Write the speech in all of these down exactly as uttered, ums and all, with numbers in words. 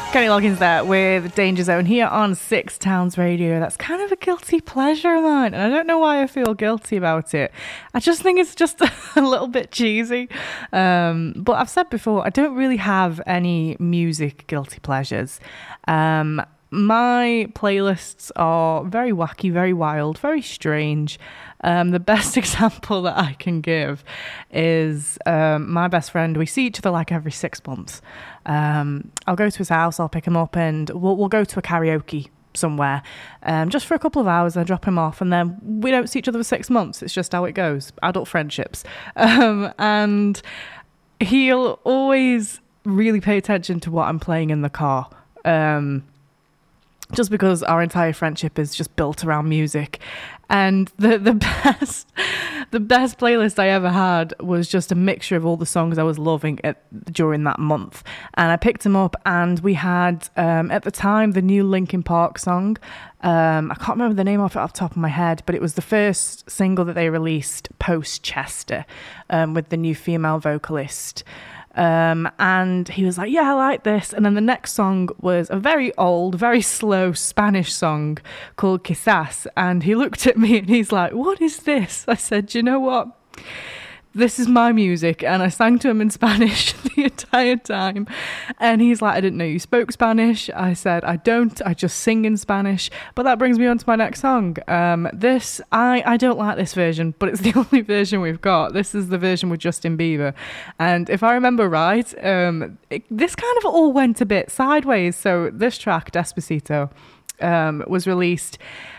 Kenny Loggins there with Danger Zone here on Six Towns Radio. That's kind of a guilty pleasure of mine, and I don't know why I feel guilty about it. I just think it's just a little bit cheesy. Um, but I've said before, I don't really have any music guilty pleasures. Um, my playlists are very wacky, very wild, very strange. Um, the best example that I can give is um, my best friend. We see each other like every six months. Um, I'll go to his house, I'll pick him up, and we'll, we'll go to a karaoke somewhere um, just for a couple of hours. I drop him off, and then we don't see each other for six months. It's just how it goes. Adult friendships. Um, and he'll always really pay attention to what I'm playing in the car. Um, just because our entire friendship is just built around music. And the, the best the best playlist I ever had was just a mixture of all the songs I was loving at, during that month. And I picked them up, and we had, um, at the time, the new Linkin Park song. Um, I can't remember the name of it off the top of my head, but it was the first single that they released post-Chester, um, with the new female vocalist. Um, and he was like, yeah, I like this. And then the next song was a very old, very slow Spanish song called Quizás. And he looked at me and he's like, what is this? I said, do you know what? This is my music. And I sang to him in Spanish the entire time. And he's like, I didn't know you spoke Spanish. I said, I don't, I just sing in Spanish. But that brings me on to my next song. Um, this, I, I don't like this version, but it's the only version we've got. This is the version with Justin Bieber. And if I remember right, um, it, this kind of all went a bit sideways. So this track, Despacito, um, was released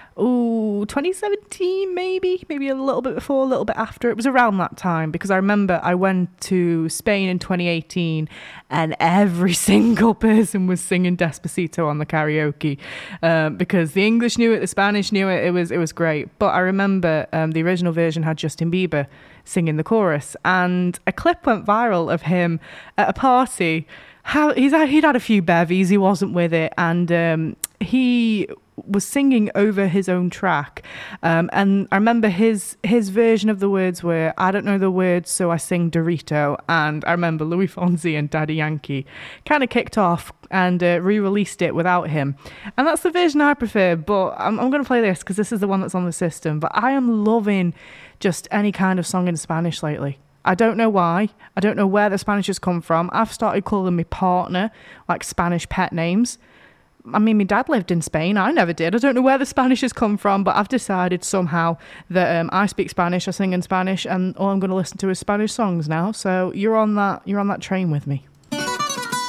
Oh, twenty seventeen, maybe, maybe a little bit before, a little bit after. It was around that time, because I remember I went to Spain in twenty eighteen and every single person was singing Despacito on the karaoke, um, because the English knew it, the Spanish knew it. It was it was great. But I remember um, the original version had Justin Bieber singing the chorus, and a clip went viral of him at a party. How he's he'd had a few bevies, he wasn't with it, and um, he was singing over his own track, um, and I remember his his version of the words were, I don't know the words, so I sing Dorito. And I remember Louis Fonsi and Daddy Yankee kind of kicked off and uh, re-released it without him, and that's the version I prefer. But I'm, I'm going to play this because this is the one that's on the system. But I am loving just any kind of song in Spanish lately. I don't know why. I don't know where the Spanish has come from. I've started calling my partner like Spanish pet names. I mean, my dad lived in Spain. I never did. I don't know where the Spanish has come from, but I've decided somehow that um, I speak Spanish, I sing in Spanish, and all I'm going to listen to is Spanish songs now. So you're on that. You're on that train with me.